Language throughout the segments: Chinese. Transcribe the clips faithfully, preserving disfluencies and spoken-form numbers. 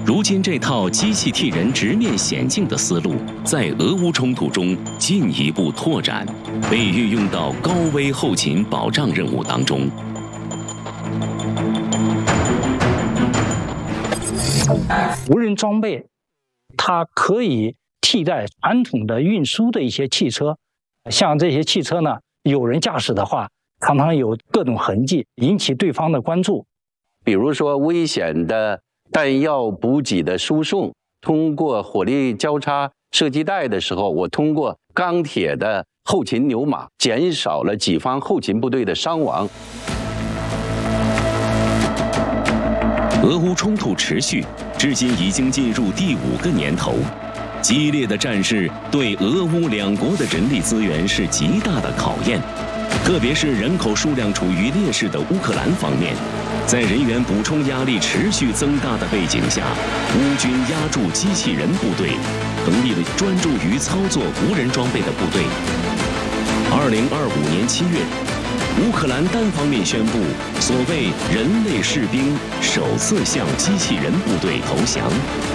如今这套机器替人直面险境的思路，在俄乌冲突中进一步拓展，被运用到高危后勤保障任务当中。 无人装备，它可以替代传统的运输的一些汽车，像这些汽车呢，有人驾驶的话，常常有各种痕迹，引起对方的关注。 比如说危险的弹药补给的输送，通过火力交叉射击带的时候，我通过钢铁的后勤牛马，减少了己方后勤部队的伤亡。 俄乌冲突持续，至今已经进入第五个年头。激烈的战事对俄乌两国的人力资源是极大的考验，特别是人口数量处于劣势的乌克兰方面，在人员补充压力持续增大的背景下，乌军压驻机器人部队，成立了专注于操作无人装备的部队。二零二五年七月，乌克兰单方面宣布，所谓人类士兵首次向机器人部队投降。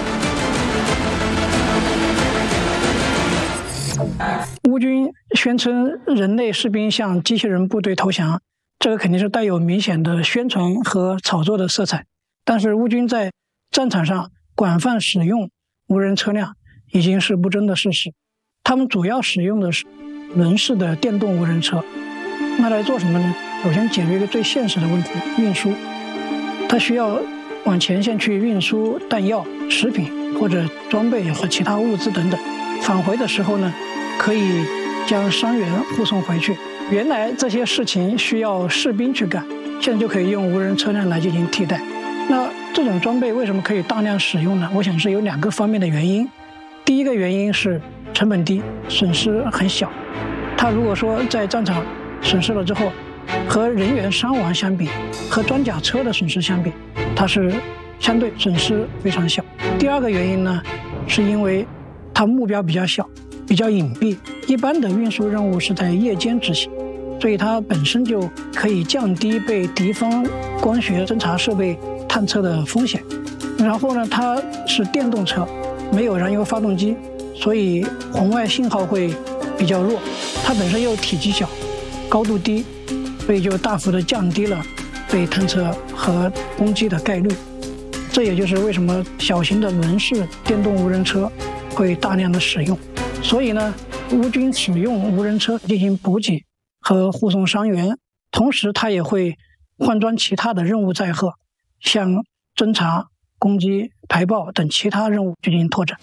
乌军宣称人类士兵向机器人部队投降，这个肯定是带有明显的宣传和炒作的色彩。但是乌军在战场上广泛使用无人车辆已经是不争的事实。他们主要使用的是轮式的电动无人车。那来做什么呢？首先解决一个最现实的问题，运输。它需要往前线去运输弹药、食品或者装备和其他物资等等。返回的时候呢，可以将伤员护送回去。原来这些事情需要士兵去干，现在就可以用无人车辆来进行替代。那这种装备为什么可以大量使用呢？我想是有两个方面的原因。第一个原因是成本低，损失很小。它如果说在战场损失了之后，和人员伤亡相比，和装甲车的损失相比，它是相对损失非常小。第二个原因呢，是因为它目标比较小，比较隐蔽，一般的运输任务是在夜间执行，所以它本身就可以降低被敌方光学侦察设备探测的风险。然后呢，它是电动车，没有燃油发动机，所以红外信号会比较弱。它本身又体积小，高度低，所以就大幅的降低了被探测和攻击的概率。这也就是为什么小型的轮式电动无人车会大量的使用。所以呢，乌军使用无人车进行补给和护送伤员，同时它也会换装其他的任务载荷，向侦察、攻击、排爆等其他任务进行拓展。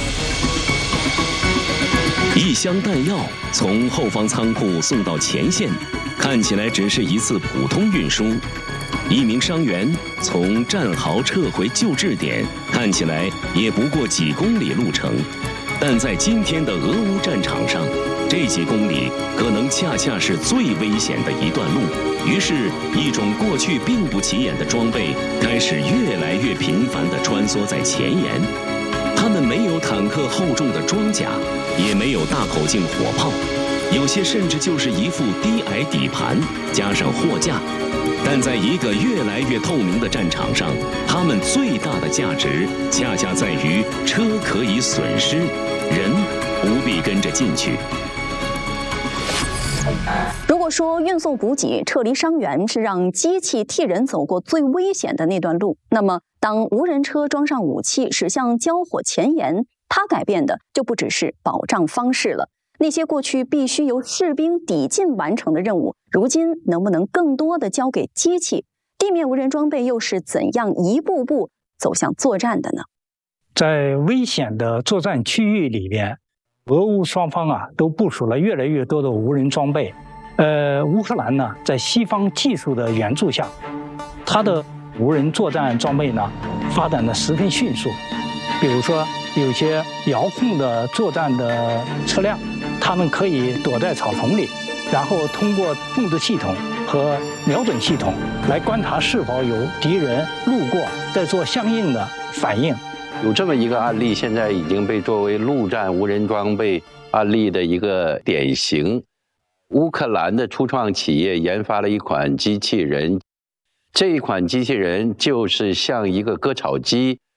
一箱弹药从后方仓库送到前线，看起来只是一次普通运输。一名伤员从战壕撤回救治点，看起来也不过几公里路程。但在今天的俄乌战场上，这几公里可能恰恰是最危险的一段路。于是，一种过去并不起眼的装备开始越来越频繁地穿梭在前沿。他们没有坦克厚重的装甲，也没有大口径火炮，有些甚至就是一副低矮底盘加上货架。但在一个越来越透明的战场上，他们最大的价值恰恰在于车可以损失，人不必跟着进去。 如果说运送补给、撤离伤员是让机器替人走过最危险的那段路，那么当无人车装上武器驶向交火前沿，它改变的就不只是保障方式了。那些过去必须由士兵抵近完成的任务，如今能不能更多的交给机器？地面无人装备又是怎样一步步走向作战的呢？ 在危险的作战区域里边，俄乌双方啊都部署了越来越多的无人装备。呃，乌克兰呢，在西方技术的援助下，它的无人作战装备呢发展的十分迅速。比如说，有些遥控的作战的车辆，他们可以躲在草丛里，然后通过控制系统和瞄准系统来观察是否有敌人路过，再做相应的反应。 有这么一个案例，现在已经被作为陆战无人装备案例的一个典型。乌克兰的初创企业研发了一款机器人，这一款机器人就是像一个割草机